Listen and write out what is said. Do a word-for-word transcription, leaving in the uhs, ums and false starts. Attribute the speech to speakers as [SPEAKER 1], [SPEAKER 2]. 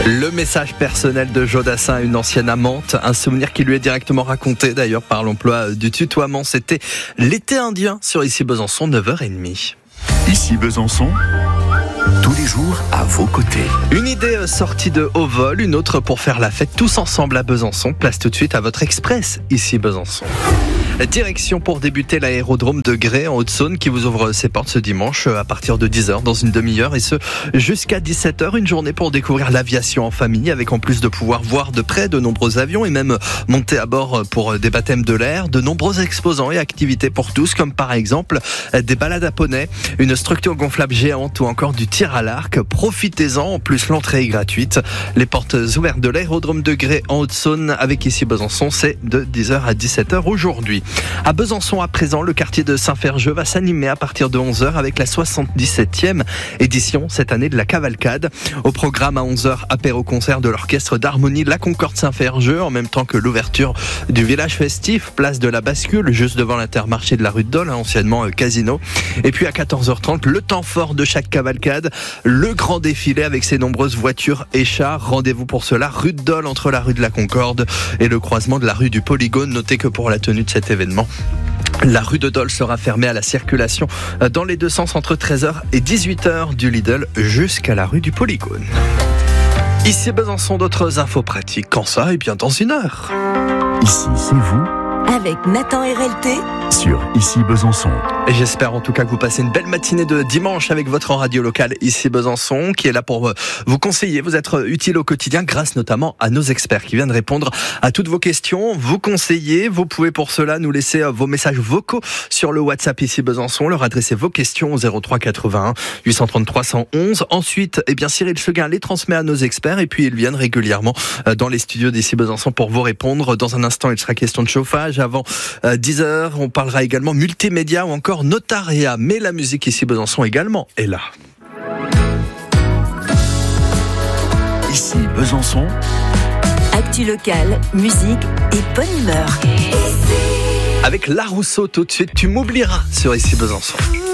[SPEAKER 1] Le message personnel de Jodassin à une ancienne amante, un souvenir qui lui est directement raconté d'ailleurs par l'emploi du tutoiement. C'était l'été indien sur Ici Besançon, neuf heures trente.
[SPEAKER 2] Ici Besançon, tous les jours à vos côtés.
[SPEAKER 1] Une idée sortie de haut vol, une autre pour faire la fête tous ensemble à Besançon. Place tout de suite à votre express Ici Besançon. Direction pour débuter l'aérodrome de Grès en Haute-Saône qui vous ouvre ses portes ce dimanche à partir de dix heures dans une demi-heure et ce jusqu'à dix-sept heures. Une journée pour découvrir l'aviation en famille avec en plus de pouvoir voir de près de nombreux avions et même monter à bord pour des baptêmes de l'air. De nombreux exposants et activités pour tous comme par exemple des balades à poney, une structure gonflable géante ou encore du tir à l'arc. Profitez-en, en plus l'entrée est gratuite. Les portes ouvertes de l'aérodrome de Grès en Haute-Saône avec Ici Besançon, c'est de dix heures à dix-sept heures aujourd'hui. À Besançon à présent, le quartier de Saint-Ferjeux va s'animer à partir de onze heures avec la soixante-dix-septième édition cette année de la cavalcade. Au programme à onze heures, apéro-concert de l'orchestre d'harmonie La Concorde Saint-Ferjeux en même temps que l'ouverture du village festif, place de la Bascule, juste devant l'intermarché de la rue de Dole, anciennement casino. Et puis à quatorze heures trente, le temps fort de chaque cavalcade, le grand défilé avec ses nombreuses voitures et chars. Rendez-vous pour cela rue de Dole entre la rue de la Concorde et le croisement de la rue du Polygone. Notez que pour la tenue de cet événement, la rue de Dole sera fermée à la circulation dans les deux sens entre treize heures et dix-huit heures du Lidl jusqu'à la rue du Polygone. Ici Besançon, d'autres infos pratiques. Quand ça, et bien dans une heure.
[SPEAKER 2] Ici, c'est vous.
[SPEAKER 3] Avec Nathan R L T
[SPEAKER 2] Sur Ici Besançon.
[SPEAKER 1] Et j'espère en tout cas que vous passez une belle matinée de dimanche avec votre radio locale Ici Besançon qui est là pour vous conseiller, vous être utile au quotidien grâce notamment à nos experts qui viennent répondre à toutes vos questions, vous conseiller. Vous pouvez pour cela nous laisser vos messages vocaux sur le WhatsApp Ici Besançon, leur adresser vos questions au zéro trois quatre-vingt-un huit cent trente-trois cent onze. Ensuite, eh bien Cyril Seguin les transmet à nos experts et puis ils viennent régulièrement dans les studios d'Ici Besançon pour vous répondre. Dans un instant, il sera question de chauffage. Avant dix heures, on parlera également multimédia ou encore notariat. Mais la musique Ici Besançon également est là.
[SPEAKER 2] Ici Besançon.
[SPEAKER 3] Actu locale, musique et bonne humeur.
[SPEAKER 1] Avec La Rousseau tout de suite, tu m'oublieras sur Ici Besançon.